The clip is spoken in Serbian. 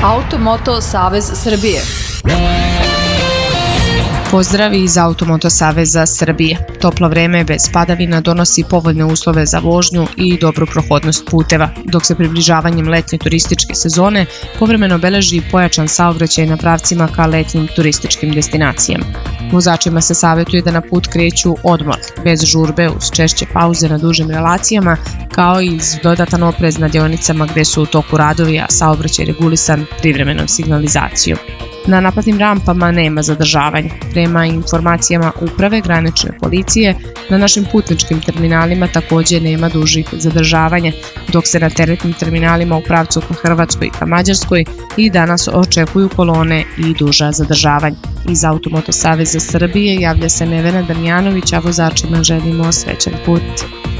Automoto Savez Srbije. Pozdrav iz Automoto Saveza Srbije. Toplo vreme bez padavina donosi povoljne uslove za vožnju i dobru prohodnost puteva, dok se približavanjem letnje turističke sezone povremeno beleži pojačan saobraćaj na pravcima ka letnjim turističkim destinacijama. Vozačima se savjetuje da na put kreću odmor, bez žurbe, uz češće pauze na dužim relacijama, kao i iz dodatan oprez na deonicama gde su u toku radovi, a saobraćaj regulisan privremenom signalizacijom. Na naplatnim rampama nema zadržavanja. Prema informacijama uprave granične policije, na našim putničkim terminalima takođe nema dužih zadržavanja, dok se na teretnim terminalima u pravcu ka Hrvatskoj i ka Mađarskoj i danas očekuju kolone i duža zadržavanja. Iz Automoto Saveza Srbije javlja se Nevena Damjanović, a vozačima želimo srećan put.